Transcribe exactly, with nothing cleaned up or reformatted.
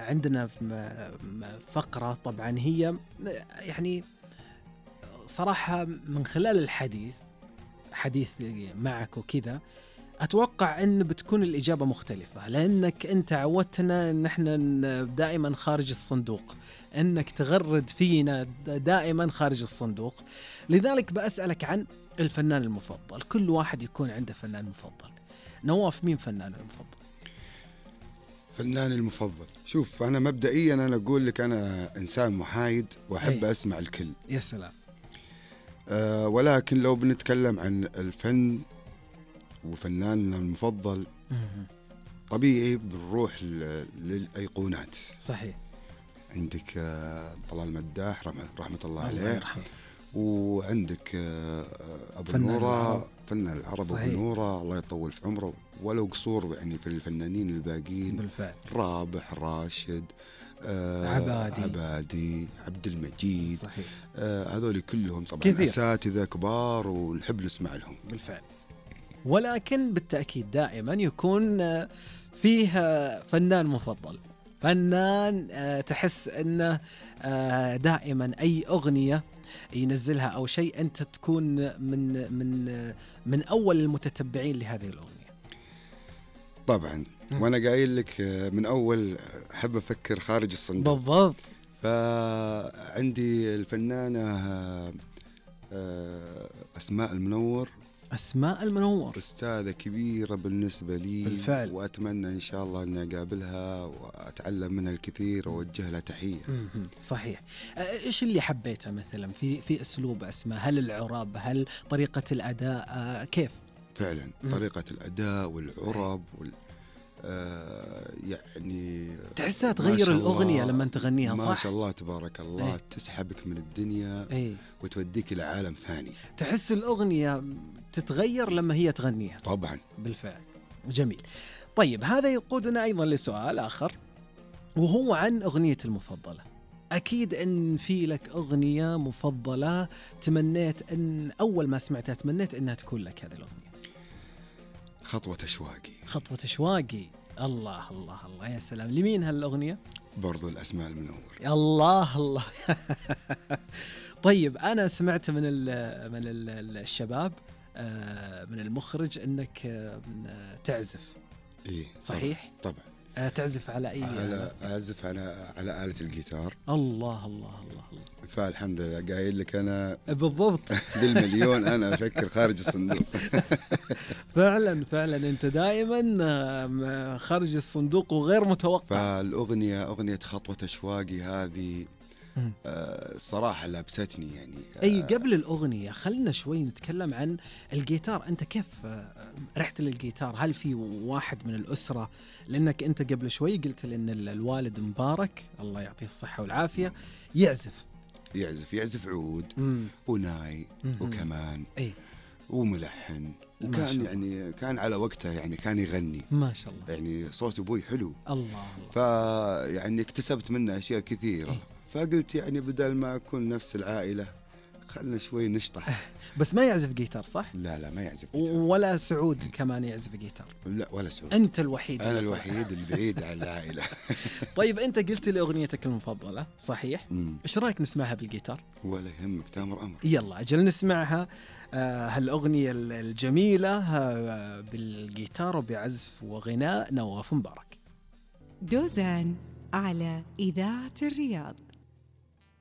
عندنا فقرة طبعا هي يعني صراحة من خلال الحديث حديث معك وكذا أتوقع أن بتكون الإجابة مختلفة، لأنك أنت عودتنا أن احنا دائما خارج الصندوق، أنك تغرد فينا دائما خارج الصندوق. لذلك بأسألك عن الفنان المفضل. كل واحد يكون عنده فنان مفضل. نواف، مين فنان المفضل؟ فنان المفضل، شوف أنا مبدئيا أنا أقول لك أنا إنسان محايد وأحب أي. أسمع الكل. يا سلام. أه ولكن لو بنتكلم عن الفن وفناننا المفضل طبيعي بنروح للأيقونات. صحيح. عندك طلال مداح رحمة الله عليه، وعندك أبو نورة فنان العرب، أبو نورة الله يطول في عمره، ولو قصور يعني في الفنانين الباقيين بالفعل، رابح، راشد، آه عبادي عبادي عبد المجيد. صحيح. آه هذول كلهم طبعا كثير. أساتذة كبار ونحب نسمع لهم بالفعل. ولكن بالتأكيد دائما يكون فيه فنان مفضل، فنان تحس أنه دائما أي أغنية ينزلها أو شيء أنت تكون من من من أول المتتبعين لهذه الأغنية. طبعا م. وأنا قايل لك من أول أحب أفكر خارج الصندوق. بالضبط. فعندي الفنانة أسماء المنور. أسماء المنور أستاذة كبيرة بالنسبة لي بالفعل. وأتمنى إن شاء الله أن أقابلها وأتعلم منها الكثير وأوجه لها تحية. صحيح. إيش اللي حبيته مثلا في في أسلوب أسماء؟ هل العرب؟ هل طريقة الأداء؟ كيف؟ فعلا طريقة الأداء والعرب وال آه يعني تحسها تغير الأغنية لما تغنيها. صح؟ ما شاء الله تبارك الله. ايه؟ تسحبك من الدنيا. ايه؟ وتوديك إلى عالم ثاني. تحس الأغنية تتغير لما هي تغنيها. طبعا. بالفعل. جميل. طيب هذا يقودنا أيضا لسؤال آخر، وهو عن أغنية المفضلة. أكيد أن في لك أغنية مفضلة تمنيت أن أول ما سمعتها تمنيت أنها تكون لك هذه الأغنية. خطوة أشواقي. خطوة أشواقي. الله الله الله، يا سلام. لمين هالأغنية؟ برضو الأسماء المنور. الله الله. طيب أنا سمعت من ال من ال الشباب من المخرج أنك تعزف. إيه صحيح؟ طبعا, طبعا. تعزف على أي؟ على أعزف على على آلة الجيتار. الله الله الله الله. فالحمد لله قايل لك أنا بالضبط. بالمليون أنا أفكر خارج الصندوق. فعلا فعلا أنت دائما خارج الصندوق وغير متوقع. فالأغنية أغنية خطوة أشواقي هذه الصراحة آه لابستني يعني. أي قبل الأغنية خلنا شوي نتكلم عن الجيتار. أنت كيف رحت للجيتار؟ هل في واحد من الأسرة؟ لأنك أنت قبل شوي قلت لأن الوالد مبارك الله يعطيه الصحة والعافية يعزف يعزف يعزف عود مم. وناي مم. وكمان أي. وملحن، وكان يعني كان على وقته يعني كان يغني ما شاء الله. يعني صوت أبوي حلو. الله. فيعني اكتسبت منه أشياء كثيرة. أي. فقلت يعني بدل ما أكون نفس العائلة خلنا شوي نشطح. بس ما يعزف جيتار صح؟ لا لا ما يعزف جيتار. ولا سعود كمان يعزف جيتار؟ لا ولا سعود. أنت الوحيد. أنا الوحيد البعيد عن العائلة. طيب أنت قلت لي أغنيتك المفضلة صحيح؟ إيش رأيك نسمعها بالجيتار؟ ولا يهمك تامر أمر. يلا أجل نسمعها. آه هالأغنية الجميلة آه بالجيتار وبعزف وغناء نواف مبارك. دوزان على إذاعة الرياض.